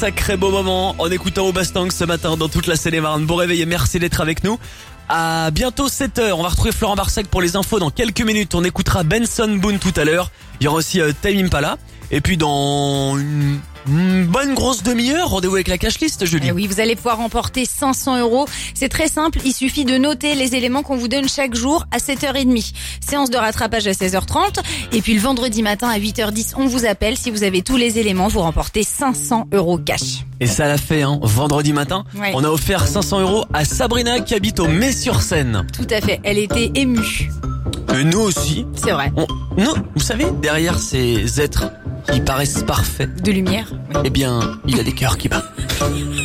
Sacré beau moment en écoutant Obastang ce matin dans toute la Seine-et-Marne. Bon réveil et merci d'être avec nous. À bientôt 7h, on va retrouver Florent Barsac pour les infos dans quelques minutes. On écoutera Benson Boone tout à l'heure. Il y aura aussi Tame Impala. Et puis dans une bonne grosse demi-heure, rendez-vous avec la cashlist, Julie. Et oui, vous allez pouvoir remporter 500 €. C'est très simple, il suffit de noter les éléments qu'on vous donne chaque jour à 7h30. Séance de rattrapage à 16h30. Et puis le vendredi matin à 8h10, on vous appelle. Si vous avez tous les éléments, vous remportez 500 € cash. Et ça l'a fait, vendredi matin. Ouais. On a offert 500 € à Sabrina qui habite au Mets-sur-Seine. Tout à fait, elle était émue. Et nous aussi. C'est vrai. Nous, vous savez, derrière ces êtres qui paraissent parfaits, De lumière. eh bien, il y a des cœurs qui battent.